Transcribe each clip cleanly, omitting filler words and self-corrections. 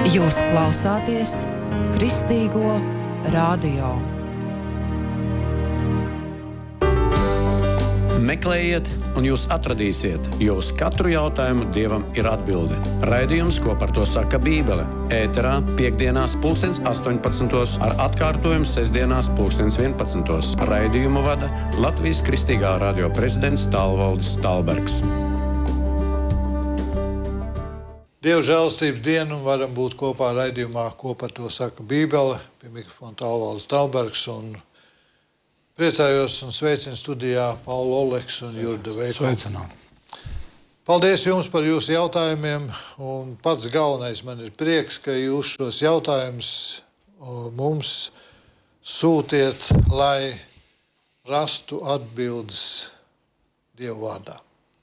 Jūs klausāties Kristīgo radio. Meklējiet, un jūs atradīsiet, jo uz katru jautājumu Dievam ir atbilde. Raidījums, ko par to saka Bībele. Ēterā piektdienās 18:00 ar atkārtojumu sestdienās 11:00. Raidījumu vada Latvijas Kristīgā radio prezidents Tālvaldis Tālbergs. Dieva žēlastības dienu varam būt kopā raidījumā, ko par to saka Bībele. Pie mikrofona Tālvaldis Tālbergs un priecājos un sveicinu studijā Paulu Oleks un Jurdu Veiko. Sveicināt. Paldies jums par jūsu jautājumiem. Un pats galvenais man ir prieks, ka jūs šos jautājumus mums sūtiet, lai rastu atbildes Dieva vārdā.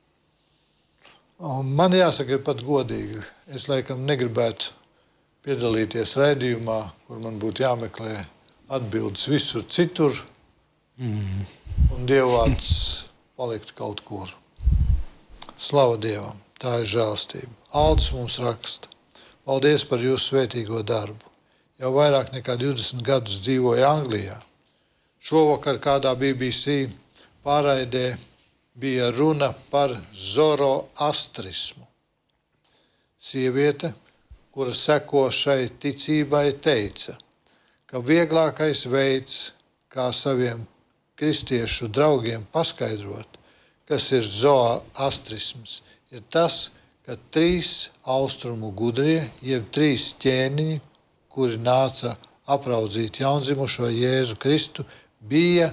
Un man jāsaka, ir pat godīgi. Es laikam negribētu piedalīties raidījumā, kur man būtu jāmeklē atbildes visur citur. Un Dieva vārds palikt kaut kur. Slava Dievam, tā ir žēlastība. Aldis mums raksta: paldies par jūsu svētīgo darbu. Jau vairāk nekā 20 gadus dzīvoju Anglijā. Šovakar kādā BBC pārraidē bija runa par zoroastrismu. Sieviete, kura seko šai ticībai, teica, ka vieglākais veids, kā saviem kristiešu draugiem paskaidrot, kas ir zoroastrisms, ir tas, ka 3 austrumu gudrie, jeb 3 ķēniņi, kuri nāca apraudzīt jaundzimušo Jēzu Kristu, bija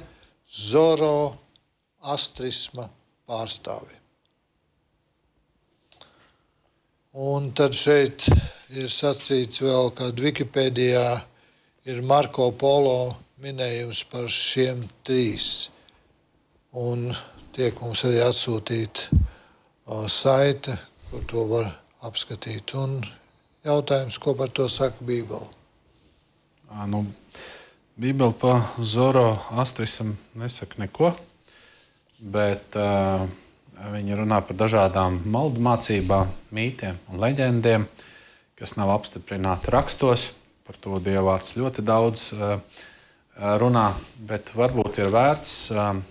zoroastrisma pārstāvi. Un tad šeit ir sacīts vēl, ka Wikipēdijā ir Marko Polo minējums par šiem 3. Un tiek mums arī atsūtīt saite, kur to var apskatīt. Un jautājums, ko par to saka Bībele? Bībele par zoroastrismu nesaka neko, bet viņi runā par dažādām maldu mācībām, mītiem un leģendiem, kas nav apstiprināti rakstos. Par to Dieva vārds ļoti daudz runā, bet varbūt ir vērts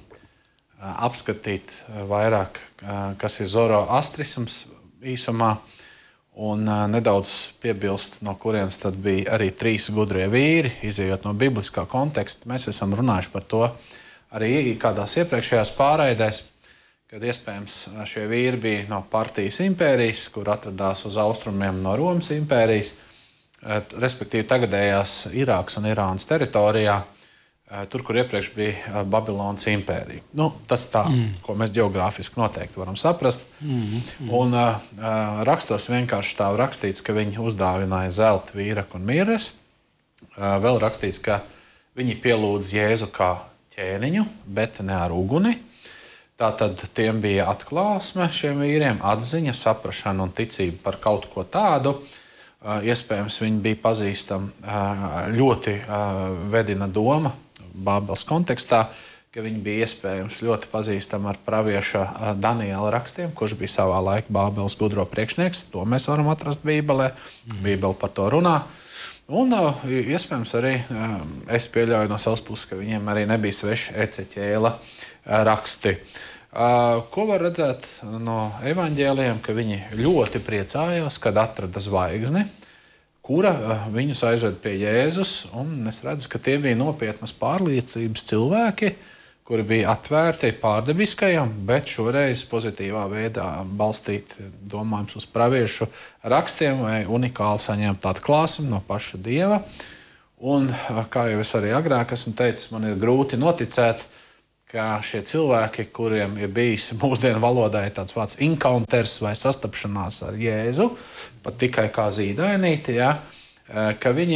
apskatīt vairāk, kas ir zoroastrisms īsumā, un nedaudz piebilst, no kurienes tad bija arī 3 gudrie vīri, izejot no bibliskā konteksta. Mēs esam runājuši par to arī kādās iepriekšējās pārraidēs, kad iespējams šie vīri bija no Partijas impērijas, kur atradās uz austrumiem no Romas impērijas, respektīvi tagadējās Irākas un Irānas teritorijā, tur, kur iepriekš bija Babilonas impērija. Tas tā, ko mēs geogrāfiski noteikti varam saprast. Un rakstos vienkārši stāv rakstīts, ka viņi uzdāvināja zelta, vīraku un mieres. Vēl rakstīts, ka viņi pielūdz Jēzu kā ķēniņu, bet ne ar uguni. Tātad tiem bija atklāsme šiem vīriem, atziņa, saprašana un ticība par kaut ko tādu. Iespējams, viņi bija pazīstami ļoti vedina doma Bābeles kontekstā, ka viņi bija iespējams ļoti pazīstami ar pravieša Daniela rakstiem, kurš bija savā laikā Bābeles gudro priekšnieks. To mēs varam atrast Bībelē. Bībele par to runā. Un iespējams arī es pieļauju no savas puses, ka viņiem arī nebija sveši Eceķēla raksti. Ko var redzēt no evaņģēlijiem, ka viņi ļoti priecājās, kad atrada zvaigzni, kura viņus aizved pie Jēzus, un es redzu, ka tie bija nopietnas pārliecības cilvēki, kuri bija atvērti pārdabiskajam, bet šoreiz pozitīvā veidā balstīti, domājams, uz praviešu rakstiem vai unikāli saņemt atklāsmi no paša Dieva. Un, kā jau es arī agrāk esmu teicis, man ir grūti noticēt, ka šie cilvēki, kuriem ir bijis mūsdienu valodā tāds vārds encounters vai sastapšanās ar Jēzu, pat tikai kā zīdainīti, ka viņi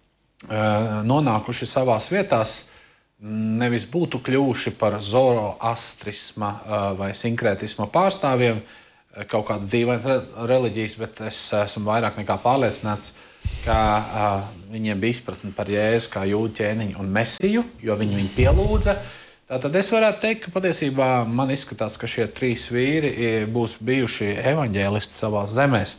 nonākuši savās vietās, nevis būtu kļuvuši par zoroastrisma vai sinkrētisma pārstāvjiem, kaut kādas dīvainas reliģijas, bet es esmu vairāk nekā pārliecināts, ka viņiem bija izpratne par Jēzu kā jūdu ķēniņu un mesiju, jo viņi pielūdza. Tātad es varētu teikt, ka patiesībā man izskatās, ka šie 3 vīri būs bijuši evaņģēlisti savās zemēs.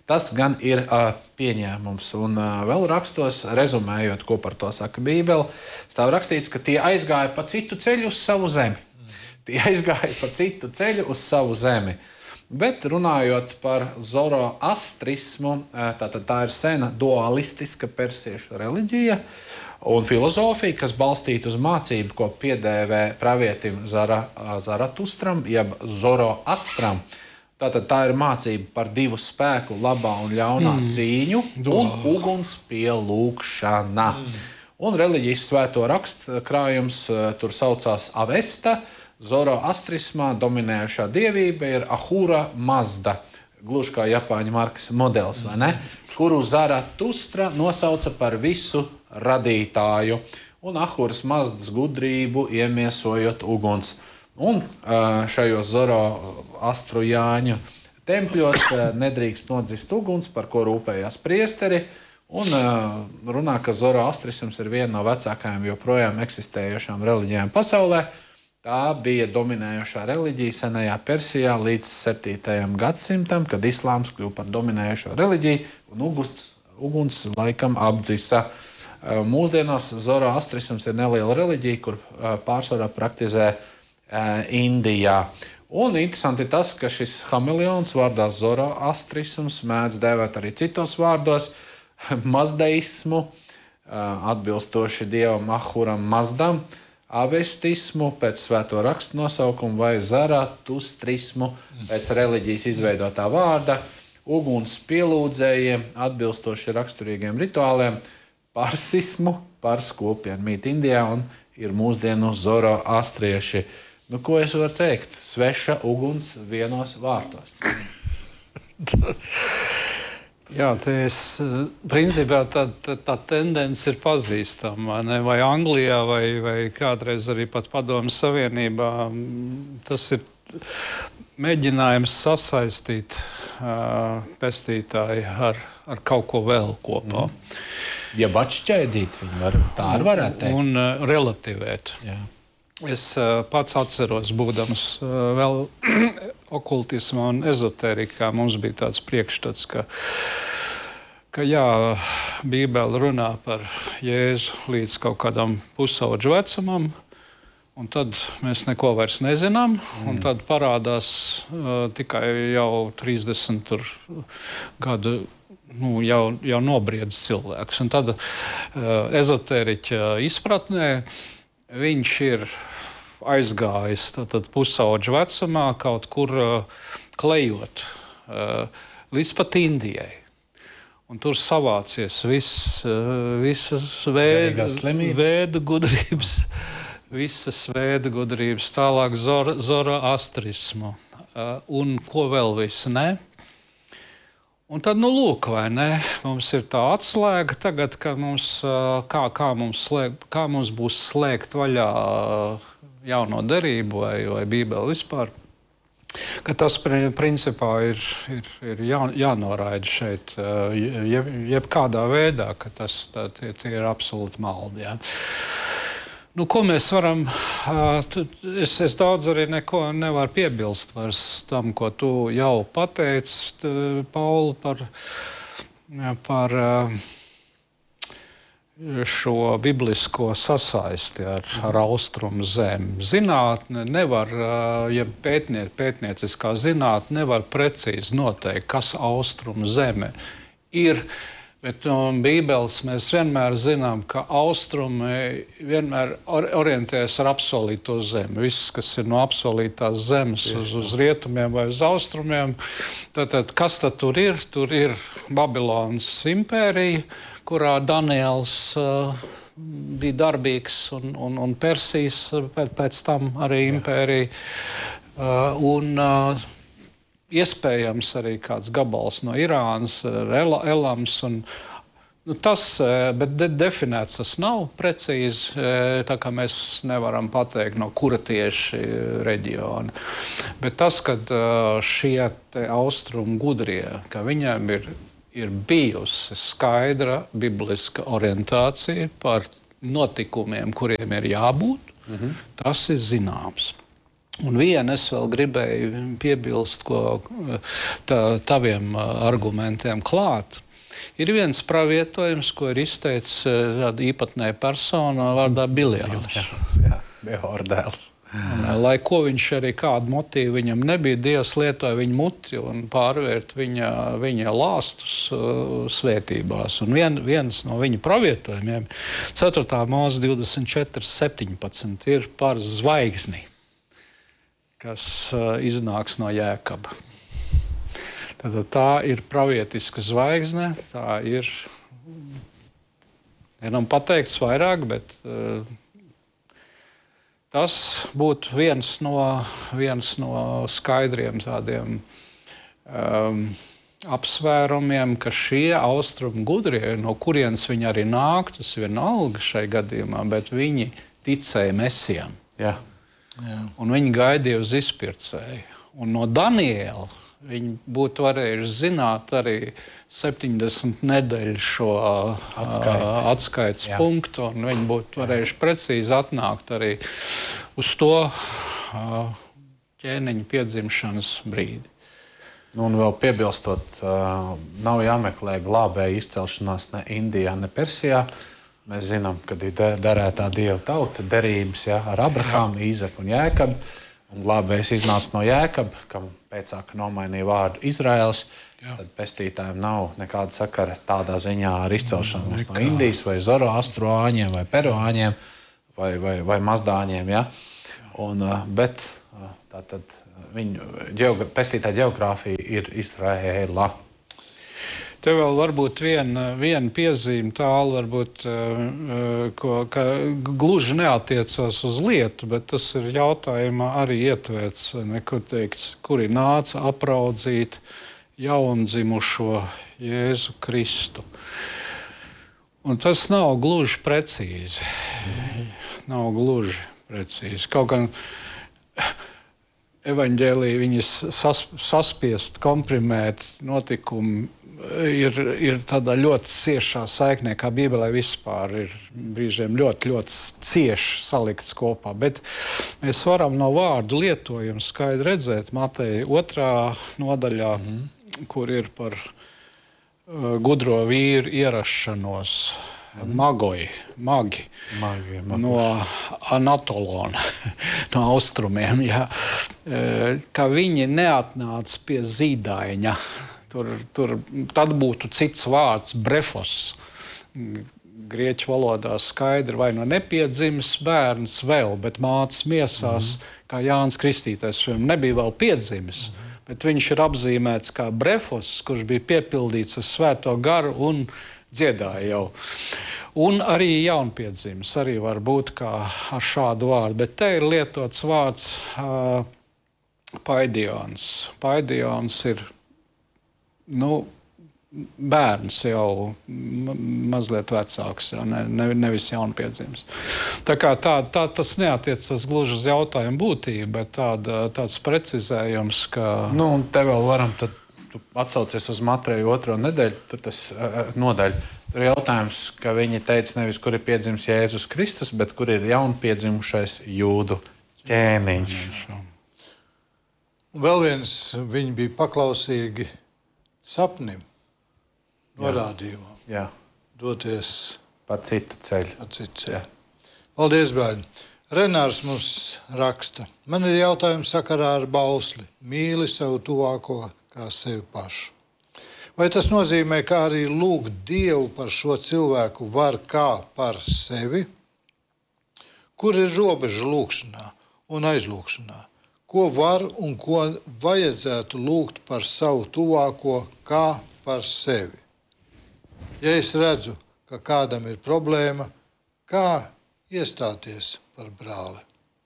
Tas gan ir pieņēmums. Un vēl rakstos, rezumējot, ko par to saka Bībele, stāv rakstīts, ka tie aizgāja pa citu ceļu uz savu zemi. Tie aizgāja pa citu ceļu uz savu zemi. Bet runājot par zoroastrismu, tā ir sena dualistiska persiešu reliģija un filozofija, kas balstīta uz mācību, ko piedēvē pravietim Zaratustram, jeb Zoroastram. Tātad tā ir mācība par divu spēku, labā un ļaunā cīņu un uguns pielūgšana. Un reliģijas svēto rakstu krājums tur saucās Avesta. Zoroastrismā dominējošā dievība ir Ahura Mazda, gluži kā Japāņu markas modelis, vai ne? Kuru Zaratustra nosauca par visu radītāju un Ahuras Mazdas gudrību iemiesojot uguns. Un šajos Zoroastru Jāņu tempļos nedrīkst nodzist uguns, par ko rūpējās priesteri. Un runā, ka zoroastrisms ir viena no vecākajām joprojām eksistējošām reliģijām pasaulē. Tā bija dominējošā reliģija senajā Persijā līdz 7. gadsimtam, kad islāms kļuva par dominējošo reliģiju un uguns laikam apdzisa. Mūsdienās zoroastrisms ir neliela reliģija, kur pārsvarā praktizē Indijā. Un interesanti tas, ka šis hameleons vārdā zoroastrisms mēdz dēvēt arī citos vārdos mazdeismu, atbilstoši dievam Ahuram Mazdam, avestismu pēc svēto rakstu nosaukumu vai zaratustrismu pēc reliģijas izveidotā vārda, uguns pielūdzējiem atbilstoši raksturīgiem rituāliem, parsismu, pars kopiena mīt Indijā un ir mūsdienu zoroastrieši. Nu, ko es varu teikt? Sveša uguns vienos vārtos. Jā, principā tā tendence ir pazīstama. Vai Anglijā, vai kādreiz arī pat Padomju Savienībā. Tas ir mēģinājums sasaistīt pestītāju ar kaut ko vēl kopā. Ja atšķaidīt, viņi tā arī varētu teikt. Un relativēt. Jā. Es pats atceros, būdams vēl okultismā un ezotērikā, mums bija tāds priekšstats, ka jā, Bībele runā par Jēzu līdz kaut kādam pusaudžu vecumam, un tad mēs neko vairs nezinām, un tad parādās tikai jau 30 gadu jau nobriedzis cilvēks. Un tad ezotēriķa izpratnē viņš ir aizgājis pusaudžu vecumā kaut kur klejot līdz pat Indijai. Un tur savācies visas vēdu gudrības, tālāk zoroastrismu un ko vēl visu, ne? Un tad, lūk, vai ne? Mums ir tā atslēga tagad, ka kā mums būs slēgt vaļā jauno derību vai Bībeli vispār. Ka tas principā ir jānoraida šeit jebkādā veidā, ka tie ir absolūti maldi. Ja? Ko mēs varam? Es daudz arī neko nevaru piebilst vairs tam, ko tu jau pateici, Pauli, par šo biblisko sasaisti ar austrumu zemi. Zinātne nevar, ja pētnieciskā zinātne nevar precīzi noteikt, kas austrumu zeme ir. Bet no Bībeles mēs vienmēr zinām, ka austrumi vienmēr orientējas ar apsolīto zemi. Viss, kas ir no apsolītās zemes uz rietumiem vai uz austrumiem, tad kas tad tur ir? Tur ir Babilonas impērija, kurā Daniels bija darbīgs, un Persijas pēc tam arī impērija. Iespējams arī kāds gabals no Irānas, Elams. Bet definēts tas nav precīzi, tā kā mēs nevaram pateikt, no kura tieši reģiona. Bet tas, ka šie austrumu gudrie, ka viņiem ir bijusi skaidra bibliska orientācija par notikumiem, kuriem ir jābūt, tas ir zināms. Un viena es vēl gribēju piebilst, ko taviem argumentiem klāt. Ir viens pravietojums, ko ir izteicis tāda īpatnēja persona vārdā Biljāms. Jā, Behordēls. Lai ko viņš arī kādu motīvu viņam nebija, Dievs lietoja viņa muti un pārvērt viņa lāstus svētībās. Un viens no viņa pravietojumiem, 4. Mūzes 24:17, ir par zvaigzni, kas iznāks no Jēkaba. Tad tā ir pravietiska zvaigzne, tā ir, vienam pateikts vairāk, bet tas būtu viens no skaidriem tādiem apsvērumiem, ka šie austrumu gudrie, no kurienes viņi arī nāk, tas ir vienalga šai gadījumā, bet viņi ticēja Mesijam. Jā. Un viņi gaidīja uz izpircēju. Un no Daniela viņi būtu varējuši zināt arī 70 nedēļu šo atskaites punktu, un viņi būtu varējuši precīzi atnākt arī uz to ķēniņa piedzimšanas brīdi. Nu, un vēl piebilstot, nav jāmeklē glābēja izcelšanās ne Indijā, ne Persijā. Mēs zinām, ka ir derētā Dieva tauta, derības ar Abrahāmu, Īzaku un Jēkabu. Un glābējs iznāca no Jēkaba, kam pēcāk nomainīja vārdu Izraels. Tad pestītājiem nav nekāda sakara tādā ziņā ar izcelšanos no Indijas vai zoroastroāņiem vai peruāņiem vai mazdāņiem. Ja? Bet tātad viņu pestītāja ģeogrāfija ir Izraēla. Te vēl varbūt viena piezīme tālu, varbūt, ka gluži neatiecās uz lietu, bet tas ir jautājumā arī ietverts, nekur teikts, kuri nāca apraudzīt jaundzimušo Jēzu Kristu. Un tas nav gluži precīzi. Kaut gan evaņģēlija viņas saspiest, komprimēt notikumi ir tādā ļoti ciešā saiknē, kā Bībelē vispār ir brīžiem ļoti, ļoti cieši salikts kopā. Bet mēs varam no vārdu lietojuma skaidri redzēt Mateja 2. nodaļā, kur ir par gudro vīru ierašanos, magi no Anatolona, no austrumiem, ka viņi neatnāca pie zīdaiņa. Tad būtu cits vārds, brefos. Grieķu valodā skaidri vai no nepiedzimis bērns vēl, bet mācas miesās, kā Jānis Kristītājs. Viņam nebija vēl piedzimis, bet viņš ir apzīmēts kā brefos, kurš bija piepildīts ar svēto garu un dziedāja jau. Un arī jaunpiedzimis arī var būt kā ar šādu vārdu, bet te ir lietots vārds paidions. Paidions ir bērns jau mazliet vecāks, nevis jaunpiedzimis. Tā kā tas neatiecas gluži uz jautājumu būtību, bet tāds precizējums, ka... Un te vēl varam, tad tu atsaucies uz Mateju 2. nodaļu. Tur ir jautājums, ka viņi teica nevis, kur ir piedzimis Jēzus Kristus, bet kur ir jaunpiedzimušais jūdu ķēniņš. Un vēl viens, viņi bija paklausīgi sapnim, norādījumam. Jā. Doties pa citu ceļu. Paldies, brāļi. Renārs mums raksta. Man ir jautājums sakarā ar bausli. Mīli savu tuvāko kā sevi pašu. Vai tas nozīmē, ka arī lūgt Dievu par šo cilvēku var kā par sevi? Kur ir robeža lūgšanā un aizlūgšanā? Ko var un ko vajadzētu lūgt par savu tuvāko kā par sevi? Ja es redzu, ka kādam ir problēma, kā iestāties par brāli?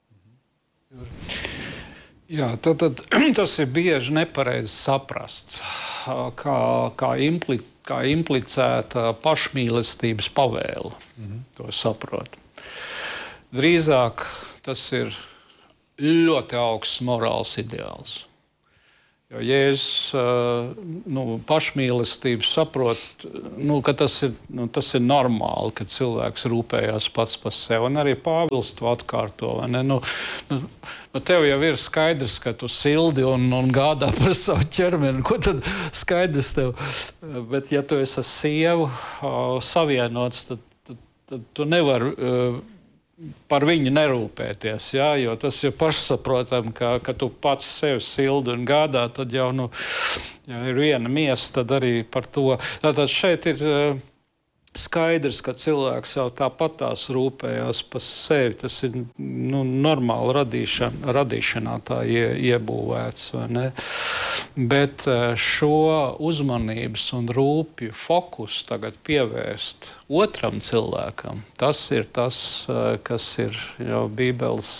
Jā, tad tas ir bieži nepareizi saprasts, kā implicēta pašmīlestības pavēle. To saprot. Drīzāk tas ir ļoti augsts morāls ideāls. Jo Jēzus pašmīlestību saprot, ka tas ir normāli, kad cilvēks rūpējās pats par sevi. Un arī Pāvils to atkārto. Tev jau ir skaidrs, ka tu sildi un gādā par savu ķermeni. Ko tad skaidrs tev? Bet ja tu esi ar sievu savienots, tad tu nevari par viņu nerūpēties, ja? Jo tas ir pašsaprotam, ka tu pats sevi sildi un gādā, tad jau ja ir viena miesa, tad arī par to. Tātad šeit ir skaidrs, ka cilvēks jau tāpatās rūpējās par sevi. Tas ir normāli radīšanā tā iebūvēts, vai ne? Bet šo uzmanības un rūpju fokusu tagad pievērst otram cilvēkam, tas ir tas, kas ir jau Bībeles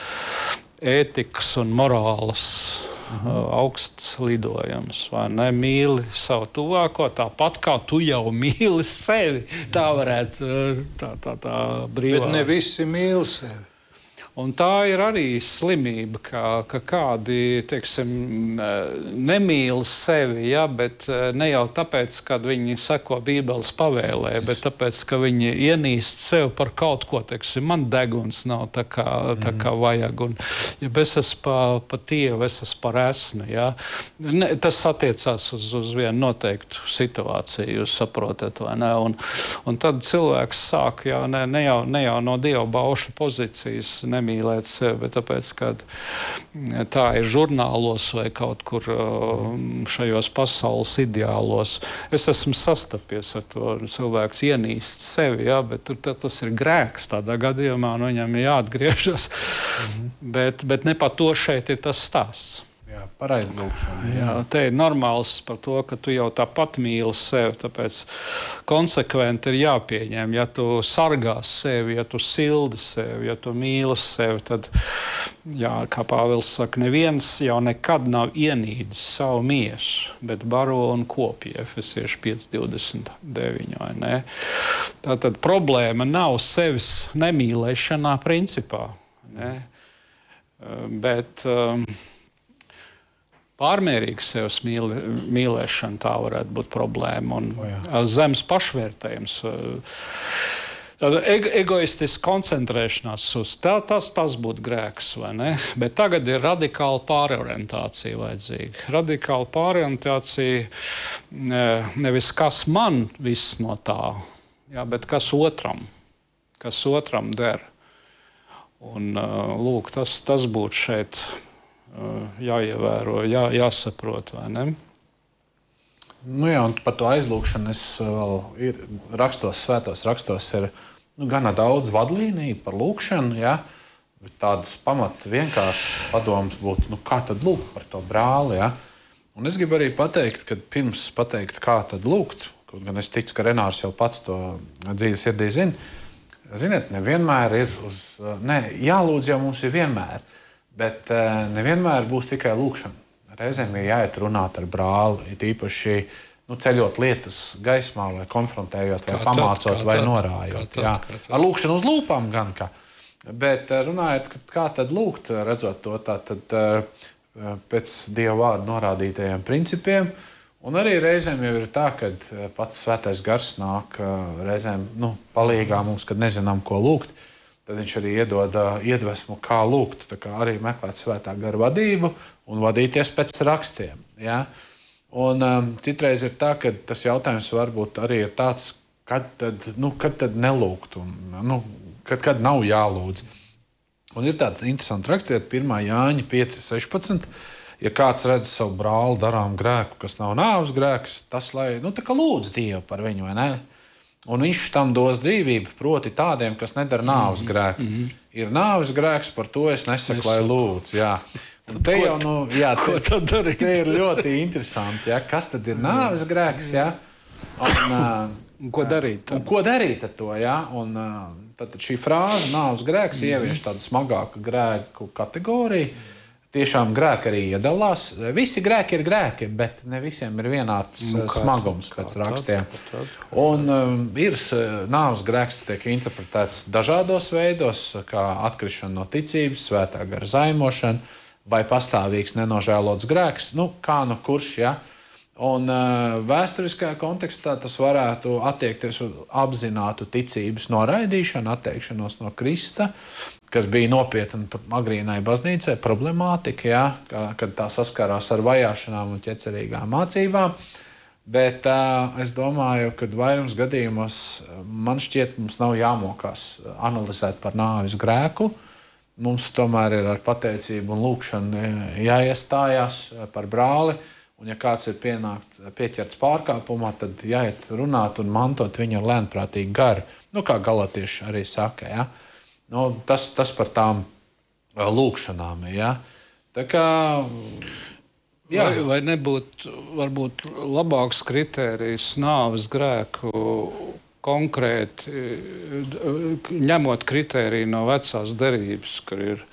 ētikas un morāles augsts lidojums, vai ne? Mīli savu tuvāko tāpat, kā tu jau mīli sevi. Tā varētu tā brīvā. Bet ne visi mīl sevi. Un tā ir arī slimība, ka kādi, teiksim, nemīl sevi, ja, bet ne jau tāpēc, ka viņi seko Bībeles pavēlē, bet tāpēc, ka viņi ienīst sevi par kaut ko, teiksim, man deguns nav tā kā vajag. Un, ja es esmu pa tievu, es esmu par esmu, ja. Tas attiecās uz vienu noteiktu situāciju, jūs saprotat, vai ne? Un tad cilvēks sāk, ja, ne jau no Dieva baušļa pozīcijas nemīlēt sevi, bet tāpēc, ka tā ir žurnālos vai kaut kur šajos pasaules ideālos. Es esmu sastapies ar to, cilvēks ienīst sevi, ja, bet tas ir grēks tādā gadījumā, viņam ir jāatgriežas. Bet ne par to šeit ir tas stāsts. Jā, par aizlūgšanu. Jā, te ir normāls par to, ka tu jau tāpat mīli sevi, tāpēc konsekventi ir jāpieņem. Ja tu sargās sevi, ja tu sildi sevi, ja tu mīli sevi, tad, jā, kā Pāvils saka, neviens jau nekad nav ienīdis savu miesu, bet baro un kopja, Efesieši 5:29, vai ne? Tātad problēma nav sevis nemīlēšanā principā, ne? Bet pārmērīga sevis mīlēšana, tā varētu būt problēma. Un zemes pašvērtējums. Egoistisks koncentrēšanās uz tas būtu grēks, vai ne? Bet tagad ir radikāla pārorientācija vajadzīga. Radikāla pārorientācija nevis kas man viss no tā, jā, bet kas otram der. Un lūk, tas būtu šeit jāievēro, jāsaprot, vai ne? Nu jā, un par to aizlūgšanu es vēl svētos rakstos ir gana daudz vadlīniju par lūgšanu, ja? Tādas pamat vienkārši padomas būtu, kā tad lūgt par to brāli, ja? Un es gribu arī pateikt, ka pirms pateikt, kā tad lūgt, kaut gan es ticu, ka Renārs jau pats to dzīves sirdī zina, ziniet, nevienmēr ir jālūdz jau mums ir vienmēr. Bet nevienmēr būs tikai lūgšana. Reizēm ir jāiet runāt ar brāli, it īpaši ceļot lietas gaismā, vai konfrontējot, vai pamācot, vai norājot. Ar lūgšanu uz lūpām gan kā. Bet runājot, kā tad lūgt, redzot to tad pēc Dieva vārda norādītajiem principiem. Un arī reizēm jau ir tā, ka pats Svētais Gars nāk reizēm palīgā mums, kad nezinām, ko lūgt. Tad viņš arī iedod iedvesmu, kā lūgt, tā kā arī meklēt Svētā Gara vadību un vadīties pēc rakstiem. Ja? Un citreiz ir tā, ka tas jautājums varbūt arī ir tāds, kad tad nelūgt un kad nav jālūdz. Un ir tāds interesants rakstiet, 1. Jāņa 5:16. Ja kāds redz savu brāli darām grēku, kas nav nāves grēks, tas lai tā kā lūdz Dievu par viņu, vai ne? Un viņš tam dos dzīvību, proti tādiem, kas nedara nāves grēku. Ir nāves grēks, par to es nesaku, lai lūdz. Jā. Un te jau, ko tad darīt? Te ir ļoti interesanti, ja? Kas tad ir nāves grēks, ja? Un ko darīt? Un ko darīt ar to, ja? Un tad šī frāze nāves grēks ievieš tādu smagāku grēku kategoriju. Tiešām grēki arī iedalās. Visi grēki ir grēki, bet ne visiem ir vienāds smagums pēc rakstiem. Un ir nāves grēks, tiek interpretēts dažādos veidos, kā atkrišana no ticības, Svētā Gara zaimošana, vai pastāvīgs nenožēlots grēks, kā kurš, ja? Un vēsturiskajā kontekstā tas varētu attiekties uz apzinātu ticības noraidīšanu, atteikšanos no Krista, kas bija nopietna agrīnai baznīcai problemātika, ja? Kad tā saskarās ar vajāšanām un ķecerīgām mācībām. Bet es domāju, ka vairums gadījumos man šķiet, mums nav jāmokās analizēt par nāves grēku. Mums tomēr ir ar pateicību un lūgšanu jāiestājās par brāli. Un, ja kāds ir pieķerts pārkāpumā, tad jāiet runāt un mantot viņa lēnprātīgi garu. Kā galatieši arī saka. Ja? Tas par tām lūgšanām. Ja? Tā kā, jā. Vai nebūtu varbūt labāks kritērijs nāves grēku konkrēti, ņemot kritēriju no vecās derības, kur ir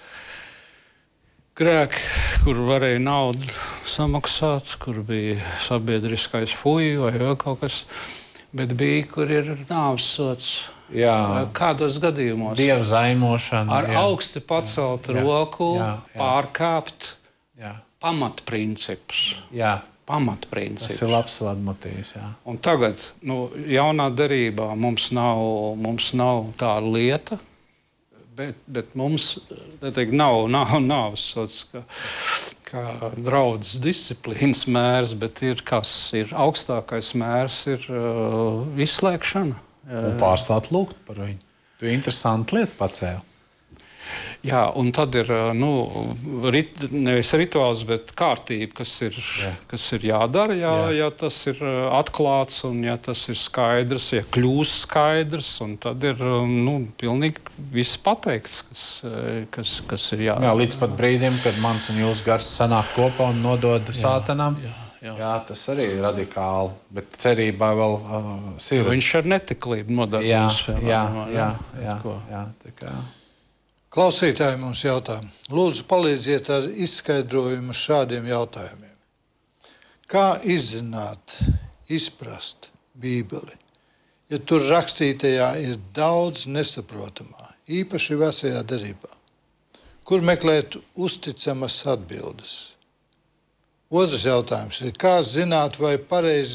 grēki, kur varēja naudu samaksāt, kur bija sabiedriskais fuju vai vēl kaut kas, bet bija, kur ir nāves sods. Jā. Kādos gadījumos? Dieva zaimošana. Ar augsti pacelt roku, pārkāpt pamatprincipus. Jā. Pamatprincipus. Tas ir labs vadmotīvs. Jā. Un tagad, jaunā derībā mums nav tāda lieta, bet mums nav nāves sods kā draudzes disciplīnas mērs, bet ir augstākais mērs ir izslēgšana. Un pārstāt lūgt par viņu. Tu interesanti lietu pacēli. Jā, un tad ir nevis rituāls, bet kārtība, kas ir jādara, ja tas ir atklāts un ja tas ir skaidrs, ja kļūst skaidrs, un tad ir pilnīgi viss pateikts, kas ir jādara. Jā, līdz pat brīdim, kad mans un jūsu gars sanāk kopā un nodod sātanam. Jā, tas arī ir radikāli, bet cerībā vēl sirdi. Viņš ar netiklību nodarbojas. Jā, tā kā. Klausītāji mums jautā, lūdzu palīdziet ar izskaidrojumu šādiem jautājumiem. Kā izzināt, izprast Bībeli, ja tur rakstītajā ir daudz nesaprotamā, īpaši vecajā derībā? Kur meklēt uzticamas atbildes? Otrs jautājums ir, kā zināt vai pareizi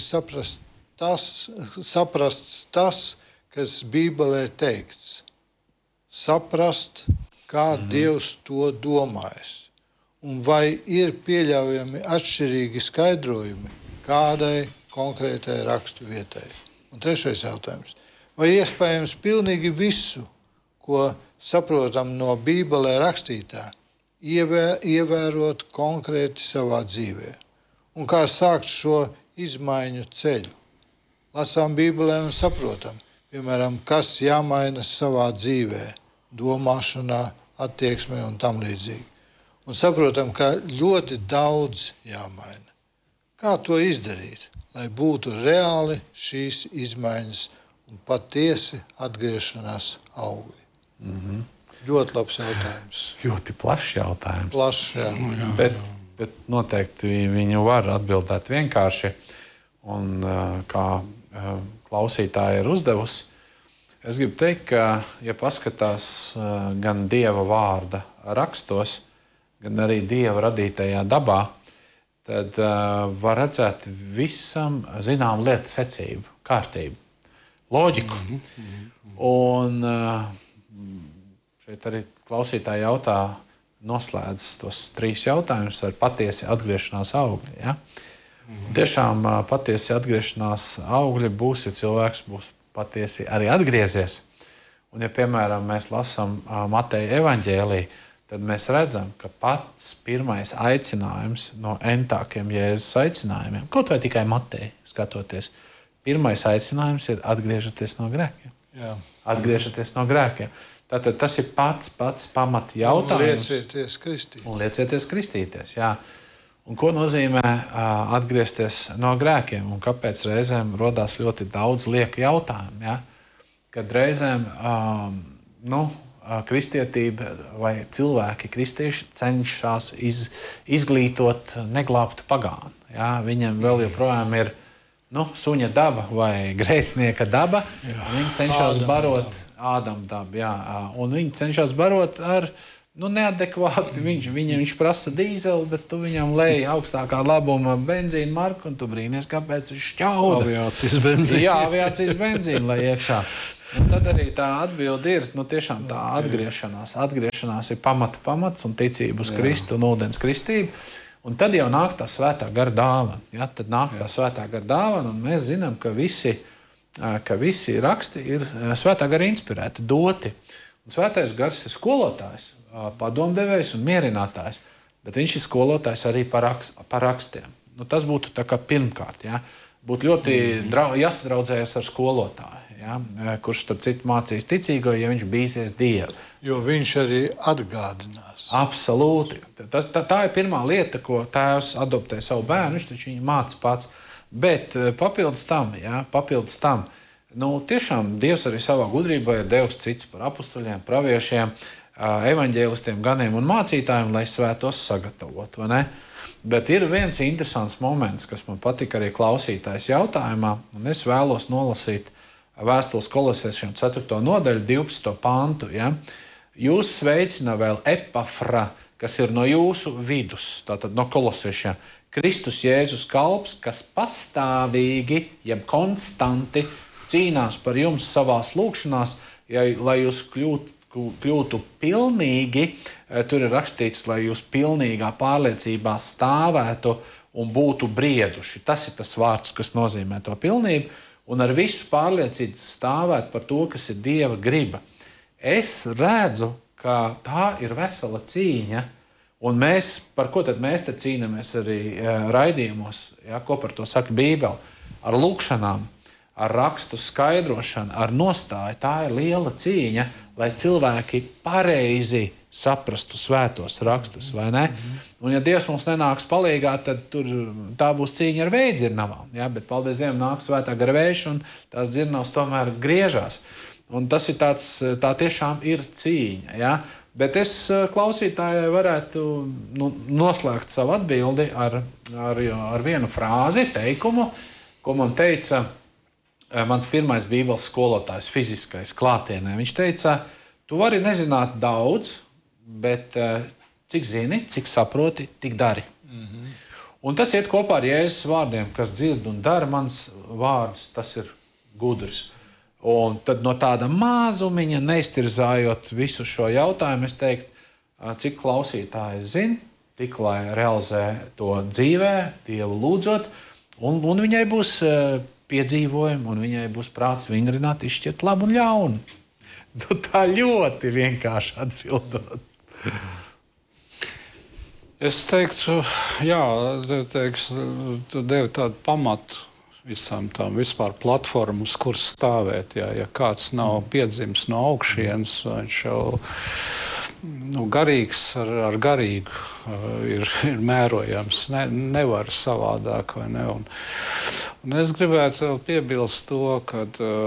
saprasts tas, kas Bībelē teikts? Saprast, kā Dievs to domājis, un vai ir pieļaujami atšķirīgi skaidrojumi kādai konkrētai rakstu vietai. Un trešais jautājums, vai iespējams pilnīgi visu, ko saprotam no Bībelē rakstītā, ievērot konkrēti savā dzīvē? Un kā sākt šo izmaiņu ceļu? Lasām Bībelē un saprotam, piemēram, kas jāmaina savā dzīvē, domāšanā, attieksmē un tam līdzīgi. Un saprotam, ka ļoti daudz jāmaina. Kā to izdarīt, lai būtu reāli šīs izmaiņas un patiesi atgriešanās augļi? Ļoti labs jautājums. Ļoti plašs jautājums. Plašs, jā. Bet noteikti viņu var atbildēt vienkārši. Un kā klausītāja ir uzdevusi, es gribu teikt, ka, ja paskatās gan Dieva vārda rakstos, gan arī Dieva radītajā dabā, tad var redzēt visam zinām lietu secību, kārtību, loģiku. Un šeit arī klausītāji jautā, noslēdz tos 3 jautājumus ar patiesi atgriešanās augļi. Ja? Tiešām patiesi atgriešanās augļi būs, ja cilvēks būs patiesi arī atgriezies. Un, ja, piemēram, mēs lasām Mateja evaņģēliju, tad mēs redzam, ka pats pirmais aicinājums no entākiem Jēzus aicinājumiem, kaut vai tikai Mateja skatoties, pirmais aicinājums ir atgriežaties no grēkiem. Jā. Atgriežaties no grēkiem. Tātad tas ir pats pamat jautājums. Un liecieties kristīties, jā. Un ko nozīmē atgriezties no grēkiem? Un kāpēc reizēm rodās ļoti daudz lieku jautājumu? Ja? Kad reizēm kristietība vai cilvēki, kristieši cenšas izglītot neglābtu pagānu. Ja? Viņam vēl joprojām ir suņa daba vai grēcinieka daba. Viņi cenšas barot Ādama dabu. Ja? Un viņi cenšas barot ar neadekvāti. Viņš prasa dīzeli, bet tu viņam lej augstākā labuma benzīna marku, un tu brīnies, kāpēc viņš šķauda. Aviācijas benzīna. Jā, aviācijas benzīna, lai iekšā. Un tad arī tā atbilde ir, tiešām tā atgriešanās. Atgriešanās ir pamats un ticība uz Kristu un ūdens kristību. Un tad jau nāk tā svētā gara dāvana. Ja? Tad nāk tā svētā gara dāvana, un mēs zinām, ka visi raksti ir svētā gara inspirēti, doti. Un svētais gars ir skolotājs, padomdevējs un mierinātājs, bet viņš ir skolotājs arī par rakstiem. Tas būtu tā kā pirmkārt. Ja? Būtu ļoti jāsadraudzējas ar skolotāju. Ja? Kurš starp citu mācīs ticīgo, ja viņš bīsies Dievu. Jo viņš arī atgādinās. Absolūti. Tā ir pirmā lieta, ko tēvs adoptē savu bērnu, viņš taču viņu māca pats. Bet papildus tam, tiešām Dievs arī savā gudrībā ir devis cits par apustuļiem, praviešiem, evaņģēlistiem, ganiem un mācītājiem, lai svētos sagatavotu, vai ne? Bet ir viens interesants moments, kas man patika arī klausītājs jautājumā, un es vēlos nolasīt Vēstules Kolosiešiem 4. nodaļu, 12. pantu. Ja? Jūs sveicina vēl Epafra, kas ir no jūsu vidus, tātad no Kolosiešiem. Kristus Jēzus kalps, kas pastāvīgi, jeb konstanti cīnās par jums savās lūgšanās, lai jūs kļūtu pilnīgi, tur ir rakstīts, lai jūs pilnīgā pārliecībā stāvētu un būtu brieduši. Tas ir tas vārds, kas nozīmē to pilnību. Un ar visu pārliecību stāvēt par to, kas ir Dieva griba. Es redzu, ka tā ir vesela cīņa, un par ko tad mēs te cīnāmies arī raidījumos, ja, ko par to saka Bībele, ar lūkšanām, ar rakstu skaidrošanu, ar nostāju. Tā ir liela cīņa, lai cilvēki pareizi saprastu svētos rakstus, vai ne? Un ja Dievs mums nenāks palīgā, tad tā būs cīņa ar vēja dzirnavām. Ja? Bet, paldies Dievam, nāk svētā gara vējš, un tās dzirnavas tomēr griežās. Un tas ir tā tiešām ir cīņa. Ja? Bet es klausītājai varētu noslēgt savu atbildi ar vienu frāzi, teikumu, ko man teica mans pirmais Bībeles skolotājs, fiziskais klātienē. Viņš teica, tu vari nezināt daudz, bet cik zini, cik saproti, tik dari. Un tas iet kopā ar Jēzus vārdiem, kas dzird un dara mans vārdus, tas ir gudrs. Un tad no tāda mazumiņa, neiztirzājot visu šo jautājumu, es teiktu, cik klausītāji zina, tik lai realizē to dzīvē, Dievu lūdzot, un viņai būs piedzīvojumi, un viņai būs prāts vingrināt, izšķirt labu un ļaunu. Tā ļoti vienkārši atbildot. Es teiktu, tu devi tādu pamatu visam tām vispār platformu, uz kuras stāvēt. Ja kāds nav piedzimis no augšienes, viņš jau garīgs ar garīgu ir mērojams. Nevar savādāk, vai ne? Un es gribētu vēl piebilst to, ka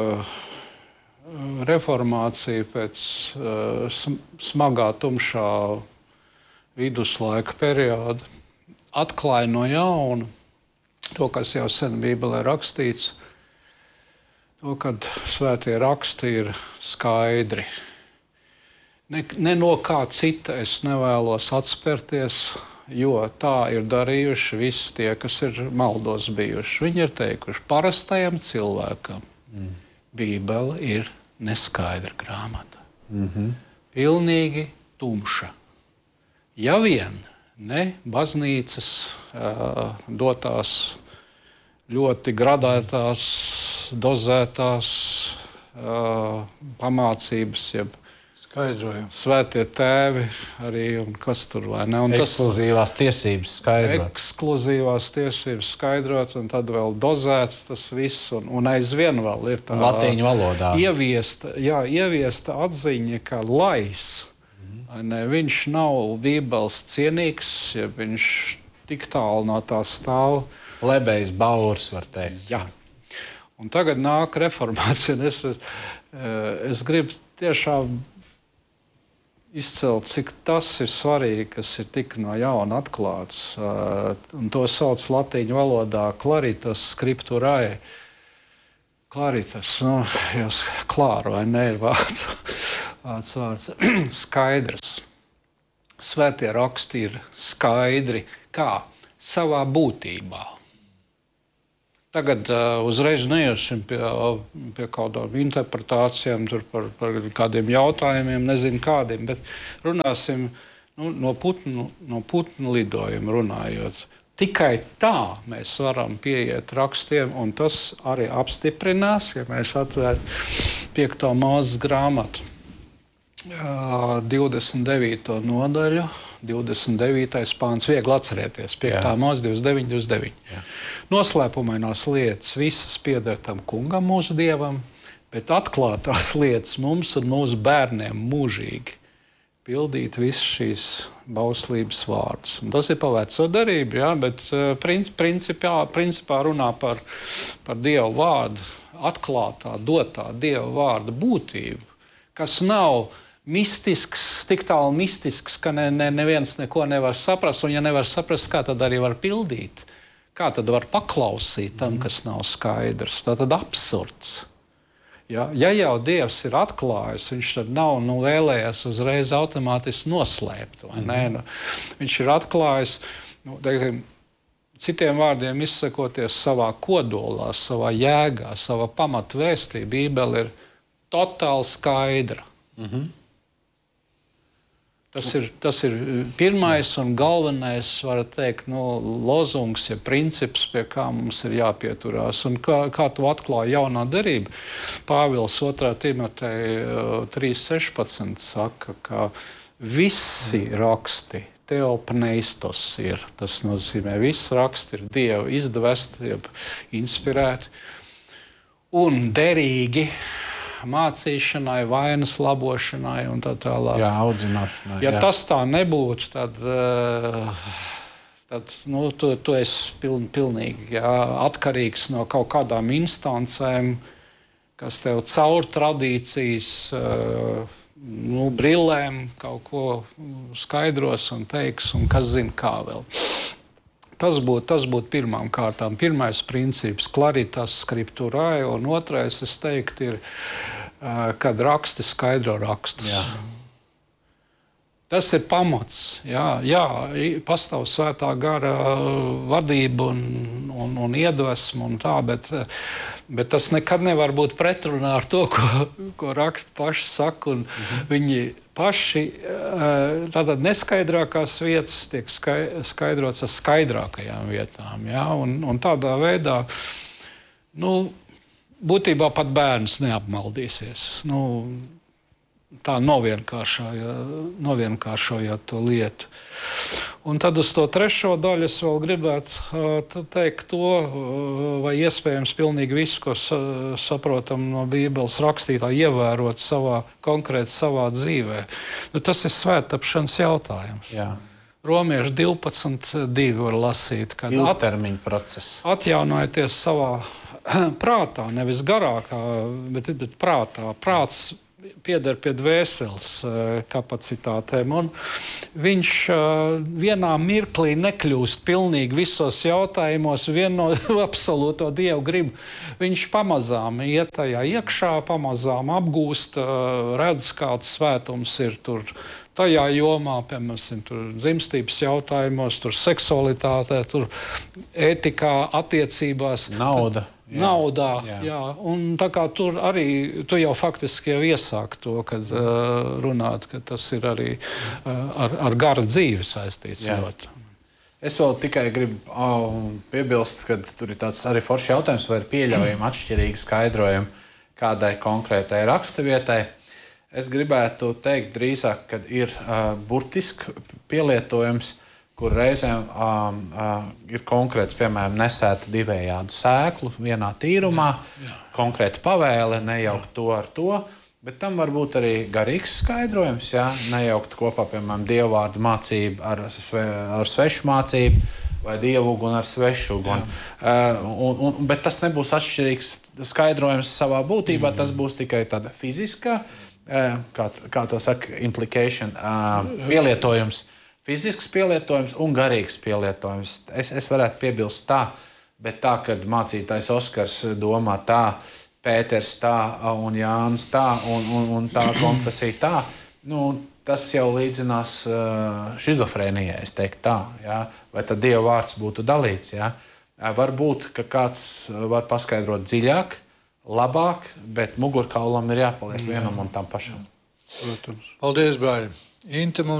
reformācija pēc smagā, tumšā viduslaika perioda atklāja no jauna to, kas jau sen Bībelē rakstīts, to, kad svētie raksti ir skaidri. Ne no kā cita es nevēlos atspērties, jo tā ir darījuši visi tie, kas ir maldos bijuši. Viņi ir teikuši, parastajam cilvēkam Bībele ir neskaidra grāmata. Pilnīgi tumša. Ja vien ne baznīcas dotās ļoti gradētās, dozētās pamācības, jeb skaidrojums. Svētie tēvi arī, un kas tur vai ne. Un ekskluzīvās tiesības skaidrot. Ekskluzīvās tiesības skaidrot, un tad vēl dozēts tas viss, un aizvien vēl ir tā latīņu valodā. Ieviesta atziņa, ka lais, ne, viņš nav Bībeles cienīgs, ja viņš tik tālu no tā stāv. Lebejs baurs, var teikt. Jā. Un tagad nāk reformācija. Es gribu tiešām izcelt, cik tas ir svarīgi, kas ir tik no jauna atklāts. Un to sauc latīņu valodā claritas scripturae. Claritas, jau klāra vai ne ir vārds. Skaidrs. svētie raksti ir skaidri, kā savā būtībā. Tagad uzreiz neiesim pie kādām interpretācijām, par kādiem jautājumiem, nezinu kādiem, bet runāsim no putnu lidojuma runājot. Tikai tā mēs varam pieiet rakstiem, un tas arī apstiprinās, ja mēs atvērtu 5. Mūzes grāmatu, 29. nodaļu, 29. pāns, viegli atcerēties, 5. Mūzes 29. Noslēpumainās lietas visas pieder tam kungam, mūsu dievam, bet atklātās lietas mums un mūsu bērniem mūžīgi pildīt visas šīs bauslības vārdus. Un tas ir pa veco darību, bet principā runā par Dievu vārdu, atklātā, dotā Dievu vārda būtību, kas nav mistisks, tik tālu mistisks, ka neviens neko nevar saprast, un ja nevar saprast, kā tad arī var pildīt, kā tad var paklausīt tam, kas nav skaidrs. Tā tad absurds. Ja jau Dievs ir atklājis, viņš tad nav vēlējies uzreiz automātiski noslēpt. Viņš ir atklājis, citiem vārdiem izsakoties, savā kodolā, savā jēgā, savā pamatvēstī. Bībele ir totāli skaidra. Tas ir pirmais un galvenais, var teikt, lozungs, ja princips, pie kā mums ir jāpieturās. Un kā to atklāja jaunā derība, Pāvils 2. Timoteja 3.16 saka, ka visi raksti teopneistos ir. Tas nozīmē, visi raksti ir Dieva izdvesti, inspirēti un derīgi mācīšanai, vainas labošanai un tā tālāk. Jā, audzināšanai. Ja tas tā nebūtu, tad tu esi pilnīgi atkarīgs no kaut kādām instancēm, kas tev caur tradīcijas brillēm kaut ko skaidros un teiks, un kas zina kā vēl. Tas būtu pirmām kārtām. Pirmais princips – claritas scripturae, un otrais, es teiktu, ir, kad raksti skaidro rakstus. Jā. Tas ir pamats. Jā, pastāv svētā gara vadība un iedvesma un tā, bet tas nekad nevar būt pretrunā ar to, ko raksti paši saka, un viņi paši, tātad neskaidrākās vietas tiek skaidrots ar skaidrākajām vietām. Ja? Un tādā veidā, būtībā pat bērns neapmaldīsies. Tā novienkāršojot to lietu. Un tad uz to trešo daļu es vēl gribētu teikt to, vai iespējams pilnīgi visu, ko saprotam no Bībeles rakstītā, ievērot konkrēti savā dzīvē. Tas ir svēttapšanas jautājums. Jā. Romiešu 12.2 var lasīt, kad ilgtermiņa process. Atjaunojieties savā prātā, nevis garākā, bet prātā. Prāts pieder pie dvēseles kapacitātēm, un viņš vienā mirklī nekļūst pilnīgi visos jautājumos, no absolūto Dievu gribu. Viņš pamazām iet tajā iekšā, pamazām apgūst, redz, kāds svētums ir tur tajā jomā, piemēram, tur dzimstības jautājumos, tur seksualitātē, tur ētikā, attiecībās. Naudā, jā. Un tā kā tur arī, tu jau faktiski jau iesāk to, kad runāt, ka tas ir arī ar gara dzīvi saistīts ļoti. Es vēl tikai gribu piebilst, ka tur ir tāds arī foršs jautājums, vai ir pieļaujami atšķirīgi skaidrojumi kādai konkrētai raksturvietai. Es gribētu teikt drīzāk, ka ir burtiski pielietojums, kur reizēm ir konkrēts, piemēram, nesēta divējādu sēklu vienā tīrumā, konkrēta pavēle, nejaukt to ar to, bet tam var būt arī garīgs skaidrojums, nejaukt kopā, piemēram, dievvvārdu mācību ar svešu mācību vai dievuguni ar svešu uguni. Bet tas nebūs atšķirīgs skaidrojums savā būtībā, tas būs tikai tāda fiziska, kā to saka, implication, pielietojums. Fizisks pielietojums un garīgs pielietojums. Es varētu piebilst tā, bet tā, kad mācītājs Oskars domā tā, Pēters tā un Jānis tā un tā konfesija tā, tas jau līdzinās šizofrēnijai, es teiktu tā. Ja? Vai tad Dieva vārds būtu dalīts? Ja? Varbūt, ka kāds var paskaidrot dziļāk, labāk, bet mugurkaulam ir jāpaliek vienam un tam pašam. Protams. Paldies, brāļi! Inte, mums